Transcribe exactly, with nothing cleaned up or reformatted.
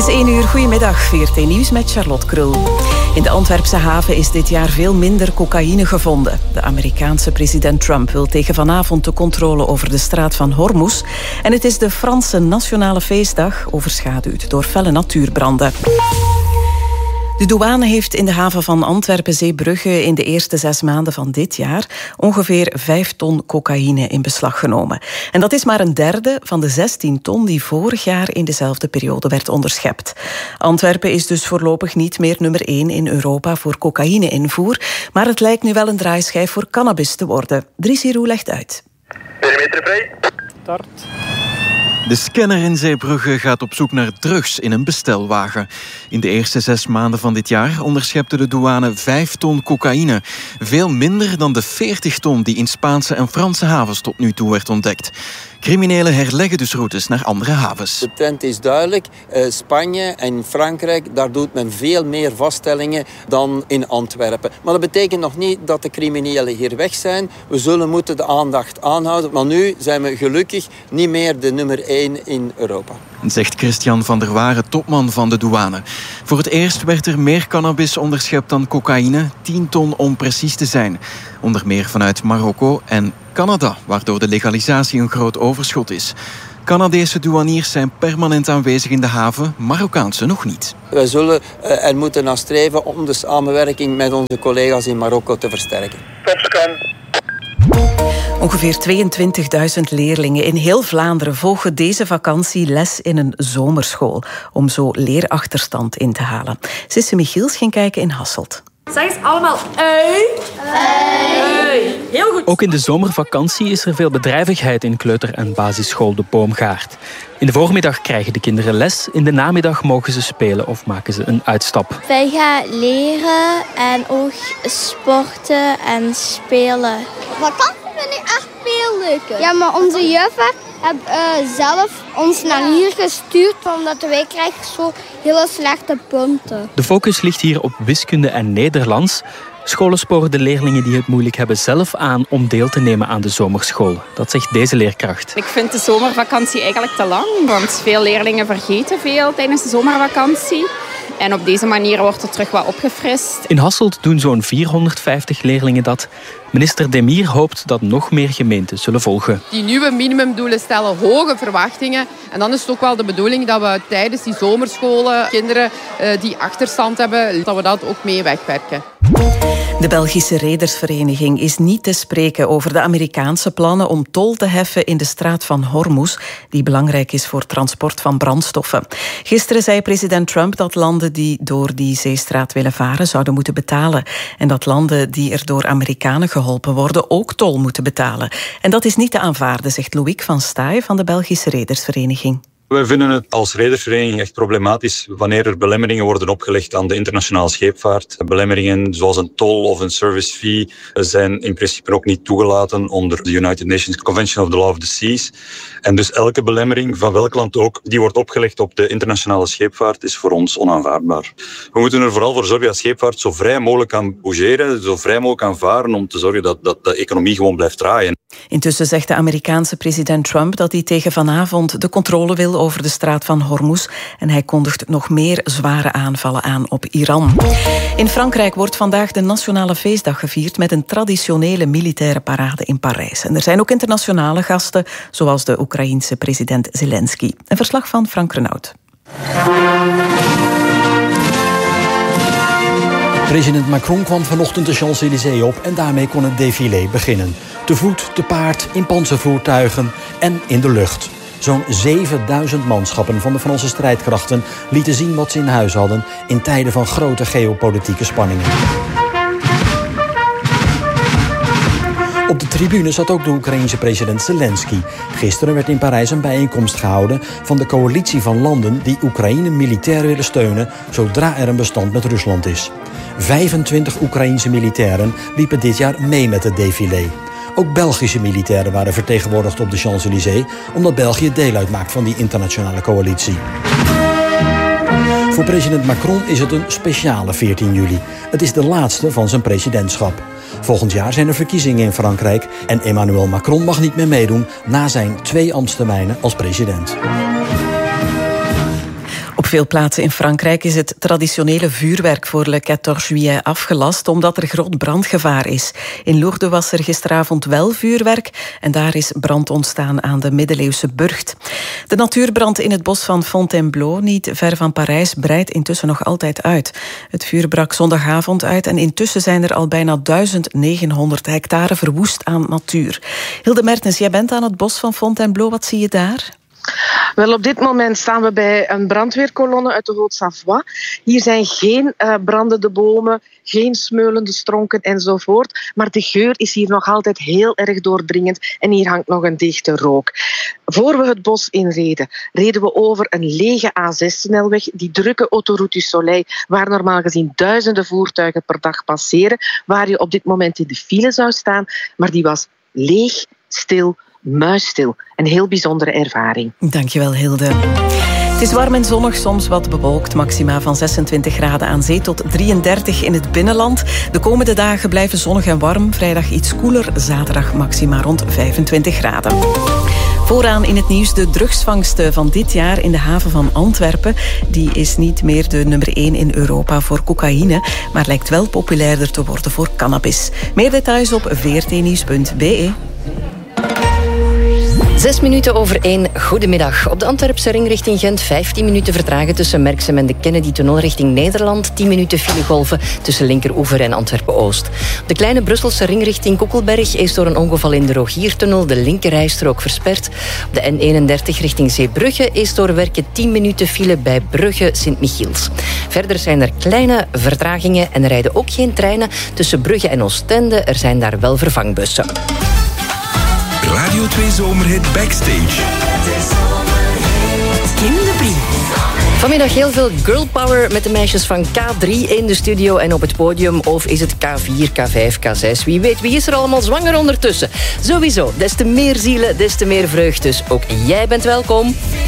één uur, goedemiddag, V R T Nieuws met Charlotte Krul. In de Antwerpse haven is dit jaar veel minder cocaïne gevonden. De Amerikaanse president Trump wil tegen vanavond de controle over de straat van Hormuz. En het is de Franse nationale feestdag, overschaduwd door felle natuurbranden. De douane heeft in de haven van Antwerpen-Zeebrugge in de eerste zes maanden van dit jaar ongeveer vijf ton cocaïne in beslag genomen. En dat is maar een derde van de zestien ton die vorig jaar in dezelfde periode werd onderschept. Antwerpen is dus voorlopig niet meer nummer één in Europa voor cocaïne-invoer, maar het lijkt nu wel een draaischijf voor cannabis te worden. Dries Hiroux legt uit. Perimeter vrij. Start. De scanner in Zeebrugge gaat op zoek naar drugs in een bestelwagen. In de eerste zes maanden van dit jaar onderschepte de douane vijf ton cocaïne. Veel minder dan de veertig ton die in Spaanse en Franse havens tot nu toe werd ontdekt. Criminelen herleggen dus routes naar andere havens. De trend is duidelijk. Uh, Spanje en Frankrijk, daar doet men veel meer vaststellingen dan in Antwerpen. Maar dat betekent nog niet dat de criminelen hier weg zijn. We zullen moeten de aandacht aanhouden. Maar nu zijn we gelukkig niet meer de nummer één in Europa. Zegt Christian van der Waren, topman van de douane. Voor het eerst werd er meer cannabis onderschept dan cocaïne. tien ton om precies te zijn. Onder meer vanuit Marokko en Canada, waardoor de legalisatie een groot overschot is. Canadese douaniers zijn permanent aanwezig in de haven, Marokkaanse nog niet. Wij zullen er moeten naar streven om de samenwerking met onze collega's in Marokko te versterken. Ongeveer tweeëntwintigduizend leerlingen in heel Vlaanderen volgen deze vakantie les in een zomerschool, om zo leerachterstand in te halen. Sisse Michiels ging kijken in Hasselt. Zeg eens allemaal ui. Ui. Heel goed. Ook in de zomervakantie is er veel bedrijvigheid in kleuter- en basisschool De Boomgaard. In de voormiddag krijgen de kinderen les. In de namiddag mogen ze spelen of maken ze een uitstap. Wij gaan leren en ook sporten en spelen. Vakantie vind ik echt veel leuker. Ja, maar onze juffen hebben uh, zelf ons naar hier gestuurd, omdat wij krijgen zo hele slechte punten. De focus ligt hier op wiskunde en Nederlands. Scholen sporen de leerlingen die het moeilijk hebben zelf aan om deel te nemen aan de zomerschool. Dat zegt deze leerkracht. Ik vind de zomervakantie eigenlijk te lang, want veel leerlingen vergeten veel tijdens de zomervakantie. En op deze manier wordt het terug wat opgefrist. In Hasselt doen zo'n vierhonderdvijftig leerlingen dat. Minister Demir hoopt dat nog meer gemeenten zullen volgen. Die nieuwe minimumdoelen stellen hoge verwachtingen. En dan is het ook wel de bedoeling dat we tijdens die zomerscholen kinderen die achterstand hebben, dat we dat ook mee wegwerken. De Belgische Redersvereniging is niet te spreken over de Amerikaanse plannen om tol te heffen in de straat van Hormuz, die belangrijk is voor transport van brandstoffen. Gisteren zei president Trump dat landen die door die zeestraat willen varen zouden moeten betalen. En dat landen die er door Amerikanen geholpen worden ook tol moeten betalen. En dat is niet te aanvaarden, zegt Loïc van Staaij van de Belgische Redersvereniging. Wij vinden het als redersvereniging echt problematisch wanneer er belemmeringen worden opgelegd aan de internationale scheepvaart. Belemmeringen zoals een tol of een service fee zijn in principe ook niet toegelaten onder de United Nations Convention of the Law of the Seas. En dus elke belemmering, van welk land ook, die wordt opgelegd op de internationale scheepvaart, is voor ons onaanvaardbaar. We moeten er vooral voor zorgen dat scheepvaart zo vrij mogelijk kan bougeren, zo vrij mogelijk kan varen, om te zorgen dat, dat de economie gewoon blijft draaien. Intussen zegt de Amerikaanse president Trump dat hij tegen vanavond de controle wil over de straat van Hormuz. En hij kondigt nog meer zware aanvallen aan op Iran. In Frankrijk wordt vandaag de Nationale Feestdag gevierd met een traditionele militaire parade in Parijs. En er zijn ook internationale gasten, zoals de Oekraïense president Zelensky. Een verslag van Frank Renaud. President Macron kwam vanochtend de Champs-Élysées op en daarmee kon het défilé beginnen. Te voet, te paard, in panzervoertuigen en in de lucht. Zo'n zevenduizend manschappen van de Franse strijdkrachten lieten zien wat ze in huis hadden in tijden van grote geopolitieke spanningen. Op de tribune zat ook de Oekraïense president Zelensky. Gisteren werd in Parijs een bijeenkomst gehouden van de coalitie van landen die Oekraïne militair willen steunen zodra er een bestand met Rusland is. vijfentwintig Oekraïense militairen liepen dit jaar mee met het défilé. Ook Belgische militairen waren vertegenwoordigd op de Champs-Élysées, omdat België deel uitmaakt van die internationale coalitie. Voor president Macron is het een speciale veertien juli. Het is de laatste van zijn presidentschap. Volgend jaar zijn er verkiezingen in Frankrijk en Emmanuel Macron mag niet meer meedoen na zijn twee ambtstermijnen als president. Op veel plaatsen in Frankrijk is het traditionele vuurwerk voor Le quatorze juillet afgelast omdat er groot brandgevaar is. In Lourdes was er gisteravond wel vuurwerk en daar is brand ontstaan aan de middeleeuwse burcht. De natuurbrand in het bos van Fontainebleau, niet ver van Parijs, breidt intussen nog altijd uit. Het vuur brak zondagavond uit en intussen zijn er al bijna duizend negenhonderd hectare verwoest aan natuur. Hilde Mertens, jij bent aan het bos van Fontainebleau. Wat zie je daar? Wel, op dit moment staan we bij een brandweerkolonne uit de Haute-Savoie. Hier zijn geen uh, brandende bomen, geen smeulende stronken enzovoort. Maar de geur is hier nog altijd heel erg doordringend en hier hangt nog een dichte rook. Voor we het bos inreden, reden we over een lege A zes snelweg, die drukke Autoroute du Soleil, waar normaal gezien duizenden voertuigen per dag passeren, waar je op dit moment in de file zou staan, maar die was leeg, stil, muisstil. Een heel bijzondere ervaring. Dankjewel, Hilde. Het is warm en zonnig, soms wat bewolkt. Maxima van zesentwintig graden aan zee tot drieëndertig in het binnenland. De komende dagen blijven zonnig en warm. Vrijdag iets koeler, zaterdag maxima rond vijfentwintig graden. Vooraan in het nieuws de drugsvangst van dit jaar in de haven van Antwerpen. Die is niet meer de nummer één in Europa voor cocaïne, maar lijkt wel populairder te worden voor cannabis. Meer details op v r t nieuws punt b e. Zes minuten over één, goedemiddag. Op de Antwerpse ring richting Gent vijftien minuten vertragen tussen Merksem en de Kennedy-tunnel richting Nederland. tien minuten filegolven tussen Linkeroever en Antwerpen-Oost. Op de kleine Brusselse ring richting Kokkelberg is door een ongeval in de Rogiertunnel de linkerrijstrook versperd. Op de N eenendertig richting Zeebrugge is door werken tien minuten file bij Brugge Sint-Michiels. Verder zijn er kleine vertragingen en er rijden ook geen treinen tussen Brugge en Oostende. Er zijn daar wel vervangbussen. Radio twee Zomerhit Backstage. Kim de Brie. Vanmiddag heel veel girl power met de meisjes van K drie in de studio en op het podium. Of is het K vier, K vijf, K zes? Wie weet, wie is er allemaal zwanger ondertussen? Sowieso, des te meer zielen, des te meer vreugd. Dus ook jij bent welkom.